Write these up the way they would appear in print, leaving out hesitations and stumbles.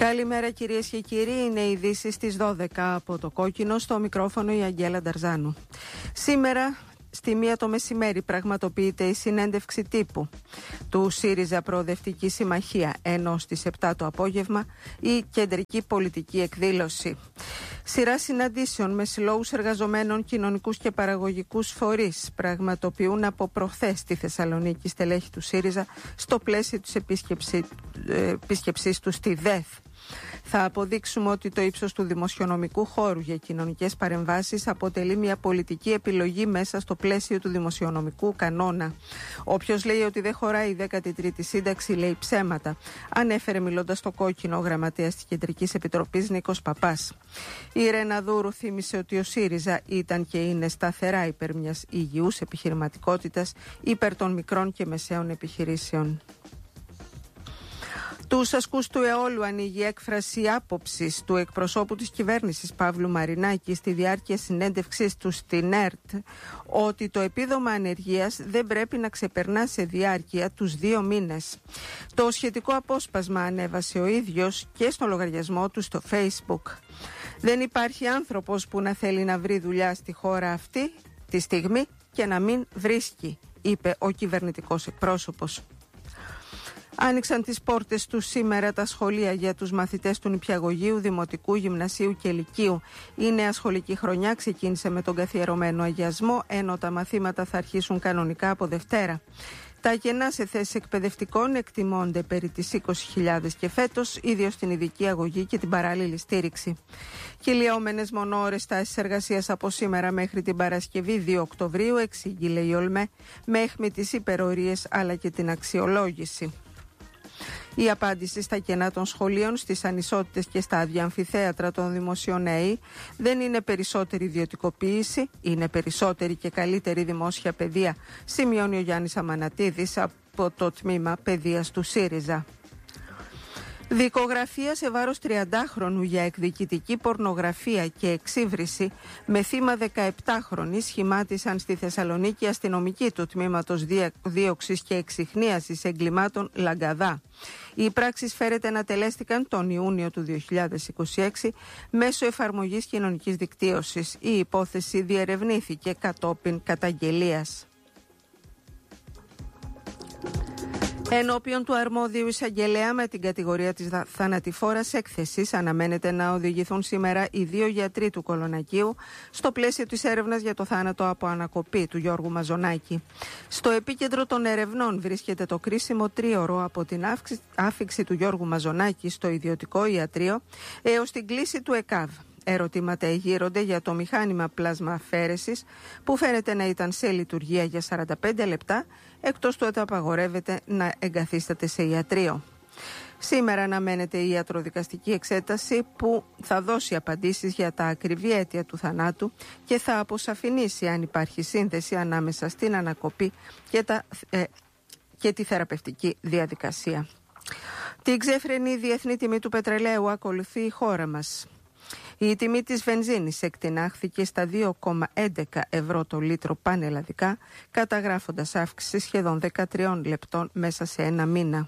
Καλημέρα κυρίες και κύριοι, είναι οι ειδήσεις στις 12 από το Κόκκινο, στο μικρόφωνο η Αγγέλα Νταρζάνου. Σήμερα στη 1 το μεσημέρι πραγματοποιείται η συνέντευξη τύπου του ΣΥΡΙΖΑ Προοδευτική Συμμαχία, ενώ στις 7 το απόγευμα η κεντρική πολιτική εκδήλωση. Σειρά συναντήσεων με συλλόγους εργαζομένων, κοινωνικούς και παραγωγικούς φορείς πραγματοποιούν από προχθές στη Θεσσαλονίκη στελέχη του ΣΥΡΙΖΑ στο πλαίσιο της επίσκεψής του στη ΔΕΘ. Θα αποδείξουμε ότι το ύψος του δημοσιονομικού χώρου για κοινωνικές παρεμβάσεις αποτελεί μια πολιτική επιλογή μέσα στο πλαίσιο του δημοσιονομικού κανόνα. Όποιος λέει ότι δεν χωράει η 13η σύνταξη λέει ψέματα, ανέφερε μιλώντας στο Κόκκινο ο γραμματέας της Κεντρικής Επιτροπής Νίκος Παπάς. Η Ρένα Δούρου θύμισε ότι ο ΣΥΡΙΖΑ ήταν και είναι σταθερά υπέρ μιας υγιούς επιχειρηματικότητας, υπέρ των μικρών και μεσαίων επιχειρήσεων. Τους ασκούς του αιώλου ανοίγει έκφραση άποψης του εκπροσώπου της κυβέρνησης Παύλου Μαρινάκη στη διάρκεια συνέντευξής του στην ΕΡΤ ότι το επίδομα ανεργίας δεν πρέπει να ξεπερνά σε διάρκεια τους 2 μήνες. Το σχετικό απόσπασμα ανέβασε ο ίδιος και στο λογαριασμό του στο Facebook. Δεν υπάρχει άνθρωπος που να θέλει να βρει δουλειά στη χώρα αυτή τη στιγμή και να μην βρίσκει, είπε ο κυβερνητικός εκπρόσωπος. Άνοιξαν τις πόρτες τους σήμερα τα σχολεία για τους μαθητές του νηπιαγωγείου, δημοτικού, γυμνασίου και λυκείου. Η νέα σχολική χρονιά ξεκίνησε με τον καθιερωμένο αγιασμό, ενώ τα μαθήματα θα αρχίσουν κανονικά από Δευτέρα. Τα κενά σε θέσεις εκπαιδευτικών εκτιμώνται περί τις 20.000 και φέτος, ίδιος στην ειδική αγωγή και την παράλληλη στήριξη. Κυλιόμενες μονοώρες τάσεις εργασίας από σήμερα μέχρι την Παρασκευή 2 Οκτωβρίου, εξήγηλε η ΟΛΜΕ, με έχμη τις υπερορίες αλλά και την αξιολόγηση. Η απάντηση στα κενά των σχολείων, στις ανισότητες και στα αδιαμφιθέατρα των δημοσίων ΕΗ δεν είναι περισσότερη ιδιωτικοποίηση, είναι περισσότερη και καλύτερη δημόσια παιδεία, σημειώνει ο Γιάννης Αμανατίδης από το τμήμα παιδείας του ΣΥΡΙΖΑ. Δικογραφία σε βάρος 30χρονου για εκδικητική πορνογραφία και εξύβριση με θύμα 17χρονη σχημάτισαν στη Θεσσαλονίκη αστυνομικοί του τμήματος δίωξης και εξιχνίασης εγκλημάτων Λαγκαδά. Οι πράξεις φέρεται να τελέστηκαν τον Ιούνιο του 2026 μέσω εφαρμογής κοινωνικής δικτύωσης. Η υπόθεση διερευνήθηκε κατόπιν καταγγελίας. Ενώπιον του αρμόδιου εισαγγελέα με την κατηγορία της θανατηφόρας έκθεσης αναμένεται να οδηγηθούν σήμερα οι 2 γιατροί του Κολονακίου στο πλαίσιο της έρευνας για το θάνατο από ανακοπή του Γιώργου Μαζονάκη. Στο επίκεντρο των ερευνών βρίσκεται το κρίσιμο τρίωρο από την άφιξη του Γιώργου Μαζονάκη στο ιδιωτικό ιατρείο έως την κλίση του ΕΚΑΒ. Ερωτήματα εγείρονται για το μηχάνημα πλάσμα αφαίρεσης που φαίνεται να ήταν σε λειτουργία για 45 λεπτά, εκτός του ότι απαγορεύεται να εγκαθίσταται σε ιατρείο. Σήμερα αναμένεται η ιατροδικαστική εξέταση που θα δώσει απαντήσεις για τα ακριβή αίτια του θανάτου και θα αποσαφηνίσει αν υπάρχει σύνδεση ανάμεσα στην ανακοπή και τη θεραπευτική διαδικασία. Την ξέφρενη διεθνή τιμή του πετρελαίου ακολουθεί η χώρα μας. Η τιμή της βενζίνης εκτινάχθηκε στα 2,11 ευρώ το λίτρο πανελλαδικά, καταγράφοντας αύξηση σχεδόν 13 λεπτών μέσα σε ένα μήνα.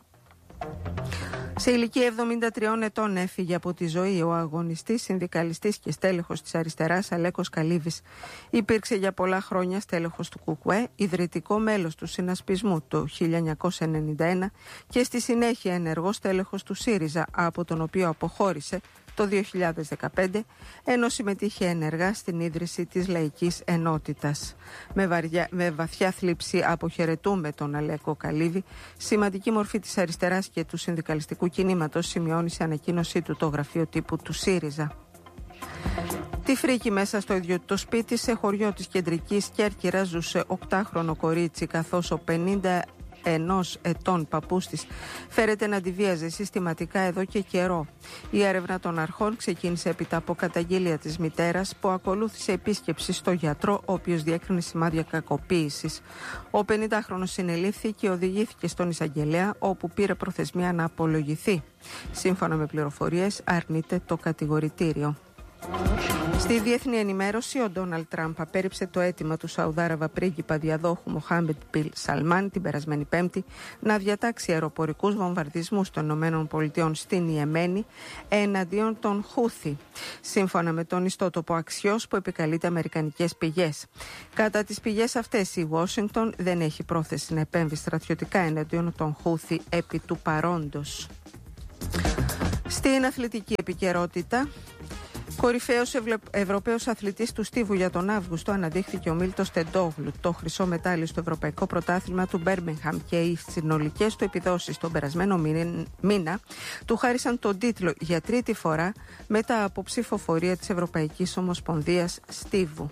Σε ηλικία 73 ετών έφυγε από τη ζωή ο αγωνιστής, συνδικαλιστής και στέλεχος της αριστεράς Αλέκος Καλύβης. Υπήρξε για πολλά χρόνια στέλεχος του ΚΚΕ, ιδρυτικό μέλος του συνασπισμού το 1991 και στη συνέχεια ενεργός στέλεχος του ΣΥΡΙΖΑ, από τον οποίο αποχώρησε το 2015, ενώ συμμετείχε ενεργά στην ίδρυση της Λαϊκής Ενότητας. Με βαθιά θλίψη αποχαιρετούμε τον Αλέκο Καλύβη, σημαντική μορφή της αριστεράς και του συνδικαλιστικού κινήματος, σημειώνει σε ανακοίνωσή του το γραφείο τύπου του ΣΥΡΙΖΑ. Τη φρίκη μέσα στο ίδιο το σπίτι, σε χωριό της κεντρικής Κέρκυρας, ζούσε 8χρονο κορίτσι, καθώς ο 51 ετών παππούς της φέρεται να τη βίαζε συστηματικά εδώ και καιρό. Η έρευνα των αρχών ξεκίνησε έπειτα από καταγγελία της μητέρας, που ακολούθησε επίσκεψη στο γιατρό, ο οποίος διέκρινε σημάδια κακοποίησης. Ο 50χρονος συνελήφθη και οδηγήθηκε στον εισαγγελέα, όπου πήρε προθεσμία να απολογηθεί. Σύμφωνα με πληροφορίες, αρνείται το κατηγορητήριο. Στη διεθνή ενημέρωση, ο Ντόναλντ Τραμπ απέρριψε το αίτημα του Σαουδάραβα πρίγκιπα διαδόχου Μοχάμεντ Μπιν Σαλμάν την περασμένη Πέμπτη να διατάξει αεροπορικούς βομβαρδισμούς των ΗΠΑ στην Ιεμένη εναντίον των Χούθι, σύμφωνα με τον ιστότοπο Αξιός που επικαλείται αμερικανικές πηγές. Κατά τις πηγές αυτές, η Ουάσιγκτον δεν έχει πρόθεση να επέμβει στρατιωτικά εναντίον των Χούθι επί του παρόντος. Στην αθλητική επικαιρότητα, κορυφαίος Ευρωπαίος αθλητής του στίβου για τον Αύγουστο αναδείχθηκε ο Μίλτος Τεντόγλου. Το χρυσό μετάλλιο στο Ευρωπαϊκό Πρωτάθλημα του Μπέρμιγχαμ και οι συνολικές του επιδόσεις τον περασμένο μήνα του χάρισαν τον τίτλο για τρίτη φορά μετά από ψηφοφορία της Ευρωπαϊκής Ομοσπονδίας Στίβου.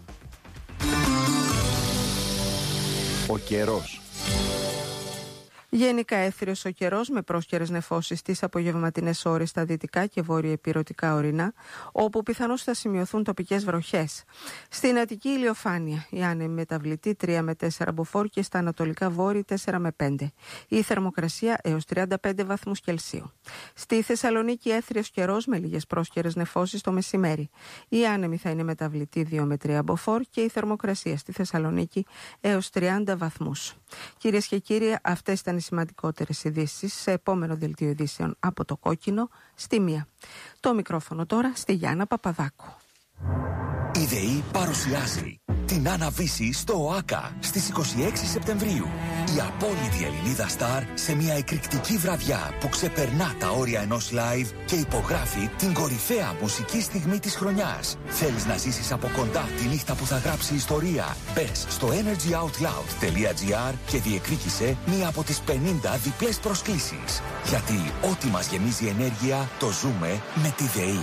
Ο καιρός. Γενικά έθριος ο καιρός με πρόσκαιρες νεφώσεις στις απογευματινές ώρες στα δυτικά και βόρειο-ηπειρωτικά ορεινά, όπου πιθανώς θα σημειωθούν τοπικές βροχές. Στην Αττική ηλιοφάνεια, η άνεμη μεταβλητή 3 με 4 μποφόρ και στα ανατολικά βόρεια 4 με 5. Η θερμοκρασία έως 35 βαθμούς Κελσίου. Στη Θεσσαλονίκη έθριος καιρός με λίγες πρόσκαιρες νεφώσεις το μεσημέρι. Η άνεμη θα είναι μεταβλητή 2 με 3 μποφόρ και η θερμοκρασία στη Θεσσαλονίκη έως 30 βαθμούς. Κυρίες και κύριοι, αυτές ήταν οι σημαντικότερες ειδήσεις σε επόμενο δελτίο ειδήσεων από το Κόκκινο στη 1. Το μικρόφωνο τώρα στη Γιάννα Παπαδάκου. Η ΔΕΗ παρουσιάζει την Άννα Βύση στο ΟΑΚΑ στις 26 Σεπτεμβρίου. Η απόλυτη Ελληνίδα στάρ σε μια εκρηκτική βραδιά που ξεπερνά τα όρια ενός live και υπογράφει την κορυφαία μουσική στιγμή της χρονιάς. Θέλεις να ζήσεις από κοντά τη νύχτα που θα γράψει ιστορία? Μπες στο energyoutloud.gr και διεκδίκησε μία από τις 50 διπλές προσκλήσεις. Γιατί ό,τι μας γεμίζει ενέργεια το ζούμε με τη ΔΕΗ.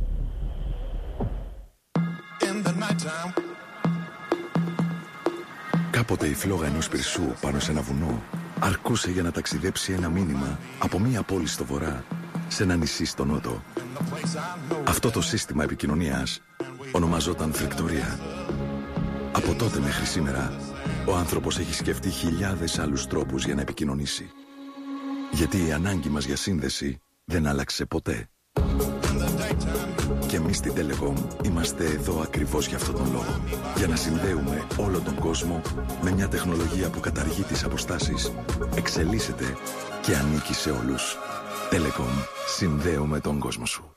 Κάποτε η φλόγα ενός πυρσού πάνω σε ένα βουνό αρκούσε για να ταξιδέψει ένα μήνυμα από μία πόλη στο βορρά σε ένα νησί στο νότο. Αυτό το σύστημα επικοινωνίας ονομαζόταν φρικτορία. Από τότε μέχρι σήμερα ο άνθρωπος έχει σκεφτεί χιλιάδες άλλους τρόπους για να επικοινωνήσει. Γιατί η ανάγκη μας για σύνδεση δεν άλλαξε ποτέ. Και εμείς στην Telecom είμαστε εδώ ακριβώς για αυτόν τον λόγο. Για να συνδέουμε όλο τον κόσμο με μια τεχνολογία που καταργεί τις αποστάσεις, εξελίσσεται και ανήκει σε όλους. Telecom, συνδέουμε τον κόσμο σου.